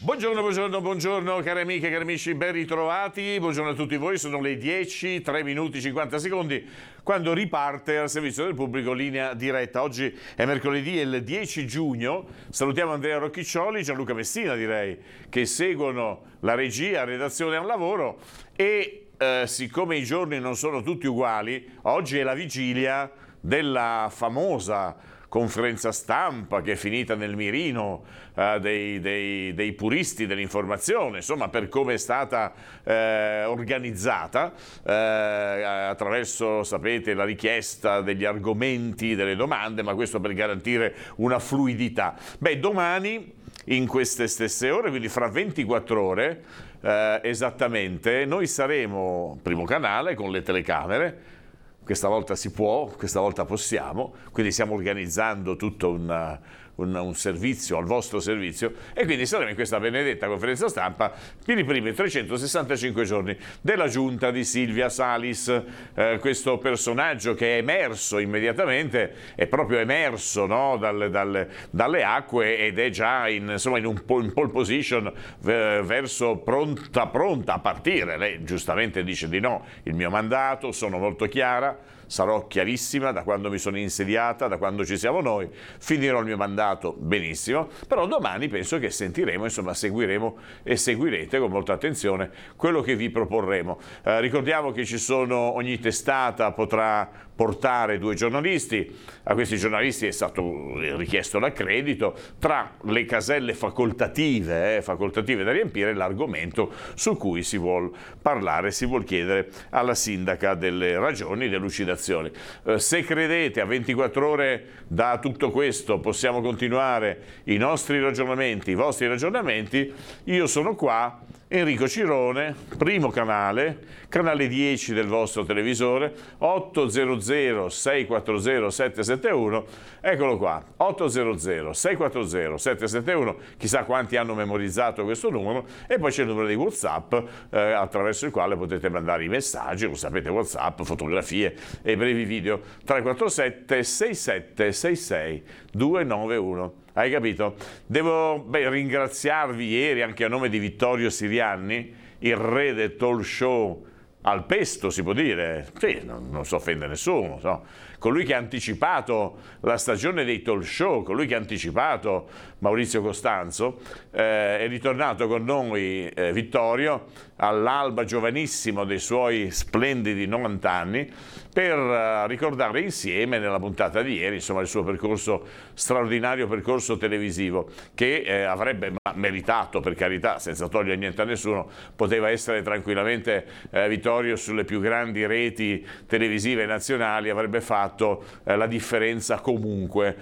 Buongiorno, buongiorno, buongiorno cari amiche, cari amici, ben ritrovati, buongiorno a tutti voi, sono le 10, 3 minuti 50 secondi quando riparte al servizio del pubblico linea diretta. Oggi è mercoledì, è il 10 giugno, salutiamo Andrea Rocchiccioli, Gianluca Messina direi, che seguono la regia, redazione al lavoro e siccome i giorni non sono tutti uguali, oggi è la vigilia della famosa conferenza stampa che è finita nel mirino dei puristi dell'informazione, insomma, per come è stata organizzata attraverso, sapete, la richiesta degli argomenti, delle domande, ma questo per garantire una fluidità. Beh, domani in queste stesse ore, quindi fra 24 ore esattamente, noi saremo primo canale con le telecamere. Questa volta si può, questa volta possiamo, quindi stiamo organizzando tutto un servizio al vostro servizio e quindi saremo in questa benedetta conferenza stampa per i primi 365 giorni della giunta di Silvia Salis, questo personaggio che è emerso immediatamente, è proprio emerso, no, dalle acque ed è già in pole position verso pronta a partire. Lei giustamente dice di no, il mio mandato, sono molto chiara, sarò chiarissima da quando mi sono insediata, da quando ci siamo noi, finirò il mio mandato benissimo, però domani penso che sentiremo, insomma seguiremo e seguirete con molta attenzione quello che vi proporremo. Ricordiamo che ogni testata potrà portare 2 giornalisti, a questi giornalisti è stato richiesto l'accredito, tra le caselle facoltative da riempire l'argomento su cui si vuol parlare, si vuol chiedere alla sindaca delle ragioni, delucidazioni. Se credete a 24 ore da tutto questo possiamo continuare i nostri ragionamenti, i vostri ragionamenti, io sono qua, Enrico Cirone, primo canale 10 del vostro televisore, 800 640 771, eccolo qua, 800 640 771, chissà quanti hanno memorizzato questo numero, e poi c'è il numero di WhatsApp attraverso il quale potete mandare i messaggi, lo sapete, WhatsApp, fotografie e brevi video, 347 6766 291. Hai capito? Devo ringraziarvi ieri anche a nome di Vittorio Sirianni, il re del talk show al pesto, si può dire, sì, non so offendere nessuno, no? Colui che ha anticipato la stagione dei talk show, colui che ha anticipato Maurizio Costanzo, è ritornato con noi Vittorio all'alba giovanissimo dei suoi splendidi 90 anni per ricordare insieme nella puntata di ieri, insomma, il suo percorso, straordinario percorso televisivo che avrebbe meritato, per carità, senza togliere niente a nessuno, poteva essere tranquillamente Vittorio sulle più grandi reti televisive nazionali, avrebbe fatto la differenza comunque